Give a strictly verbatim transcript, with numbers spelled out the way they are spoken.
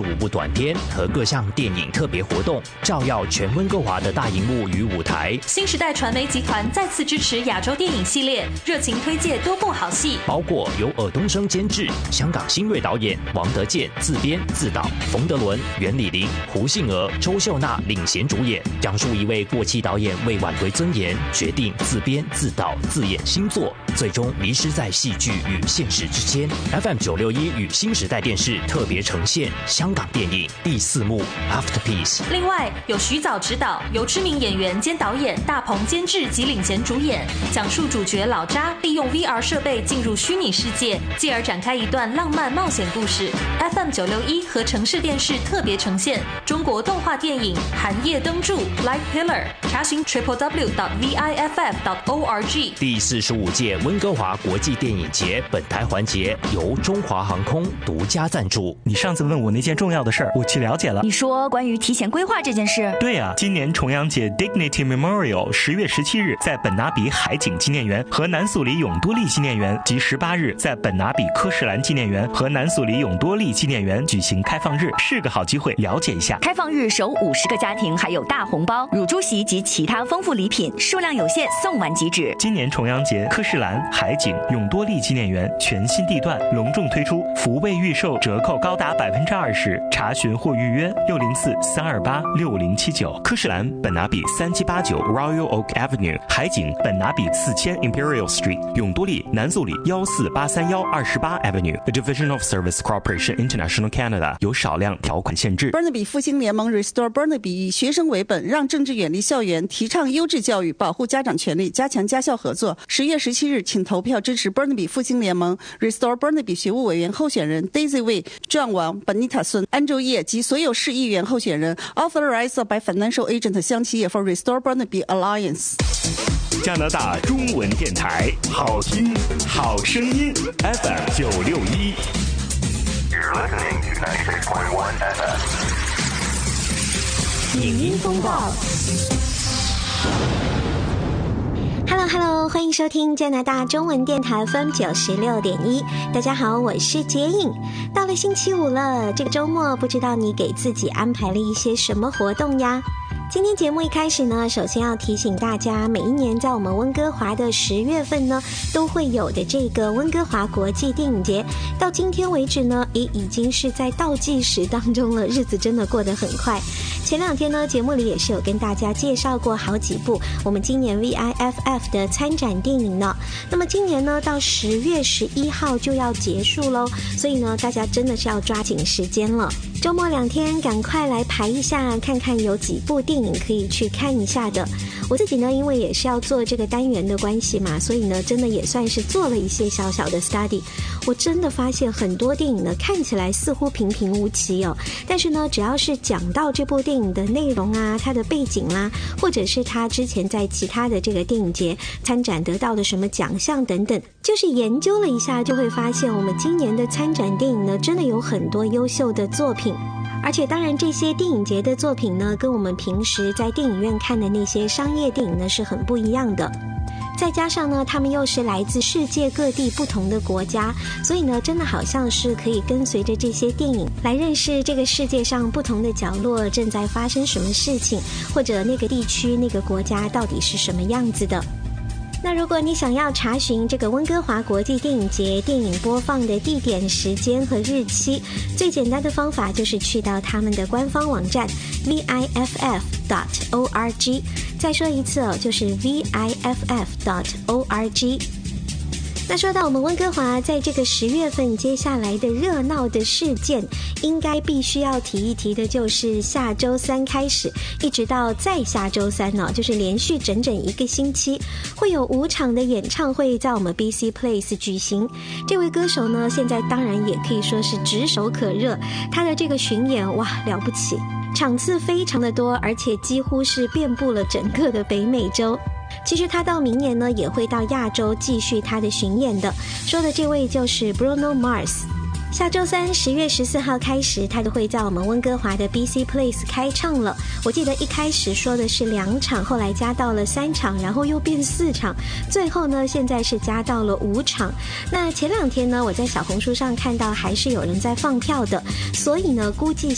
五部短片和各项电影特别活动，照耀全温哥华的大荧幕与舞台。 新时代传媒集团再次支持亚洲电影系列，热情推介多部好戏， 包括由尔冬升监制，香港新锐导演王德健自编自导，冯德伦、袁李林、胡杏儿、周秀娜领衔主演，讲述一位过气导演为挽回尊严，决定自编自导自演新作，最终迷失在戏剧与现实之间。F M 九六一与新时代电视特别呈现香港电影第四幕 Afterpiece。 另外有徐藻执导，由知名演员兼导演大鹏监制及领衔主演，讲述主角老查利用 V R 设备进入虚拟世界，继而展开一段浪漫冒险故事。F M 九六一和城市电视特别呈现中国动画电影《寒夜灯柱》Light Pillar， 查询 triple w dot v i f f dot org。 第四十五届温哥华国际电影节本台环节由中华航空独家赞助。 你上次问我那件重要的事儿，我去了解了。 你说关于提前规划这件事？ 对啊，今年重阳节 Dignity Memorial 十月十七日在本拿比海景纪念园和南苏里永多利纪念园，及十八日在本拿比科士兰纪念园和南苏里永多利纪念园举行开放日，是个好机会了解一下。 开放日首五十个家庭还有大红包、乳猪席及其他丰富礼品，数量有限，送完即止。 今年重阳节科士兰、海景、永多利纪念园全新地段隆重推出，服务预售折扣高达百分之二十，查询或预约六零四三二八六零七九。科士兰本拿比三七八九 Royal Oak Avenue， 海景本拿比四千 Imperial Street， 永多利南素里幺四八三幺二十八 Avenue。A Division of Service Corporation International Canada， 有少量条款限制。 Burnaby 复兴联盟 Restore Burnaby 以学生为本，让政治远离校园，提倡优质教育，保护家长权利，加强家校合作。十月十七日，请投票支持 Burnaby 复兴联盟 Restore Burnaby 学务委员候选人 Daisy Wei、John Wang、Benita Sun、Andrew Ye 及所有市议员候选人 Authorized by Financial Agent 向企业 for Restore Burnaby Alliance。 加拿大中文电台，好听好声音 F M 九六一。 You're listening to ninety-six point one F M。 影音风暴。 Hello Hello， 欢迎收听加拿大中文电台 F M 九十六点一。大家好，我是洁颖。到了星期五了，这个周末不知道你给自己安排了一些什么活动呀？今天节目一开始呢，首先要提醒大家，每一年在我们温哥华的十月份呢，都会有的这个温哥华国际电影节，到今天为止呢，也已经是在倒计时当中了，日子真的过得很快。前两天呢，节目里也是有跟大家介绍过好几部我们今年 V I F F 的参展电影呢。那么今年呢，到十月十一号就要结束咯，所以呢，大家真的是要抓紧时间了。周末两天赶快来排一下，看看有几部电影可以去看一下的。我自己呢，因为也是要做这个单元的关系嘛，所以呢真的也算是做了一些小小的 study。 我真的发现很多电影呢看起来似乎平平无奇哦，但是呢只要是讲到这部电影的内容啊，它的背景啦、啊，或者是它之前在其他的这个电影节参展得到的什么奖项等等，就是研究了一下，就会发现我们今年的参展电影呢真的有很多优秀的作品。而且当然这些电影节的作品呢，跟我们平时在电影院看的那些商业电影呢是很不一样的。再加上呢，他们又是来自世界各地不同的国家，所以呢，真的好像是可以跟随着这些电影来认识这个世界上不同的角落正在发生什么事情，或者那个地区、那个国家到底是什么样子的。那如果你想要查询这个温哥华国际电影节电影播放的地点、时间和日期，最简单的方法就是去到他们的官方网站 V I F F dot org。 再说一次哦，就是 V I F F dot org。那说到我们温哥华在这个十月份接下来的热闹的事件，应该必须要提一提的就是下周三开始一直到再下周三哦，就是连续整整一个星期会有五场的演唱会在我们 B C Place 举行。这位歌手呢现在当然也可以说是炙手可热，他的这个巡演哇了不起，场次非常的多，而且几乎是遍布了整个的北美洲。其实他到明年呢也会到亚洲继续他的巡演的，说的这位就是 Bruno Mars。下周三十月十四号开始，他就会在我们温哥华的 B C Place 开唱了。我记得一开始说的是两场，后来加到了三场，然后又变四场，最后呢现在是加到了五场。那前两天呢我在小红书上看到还是有人在放票的，所以呢估计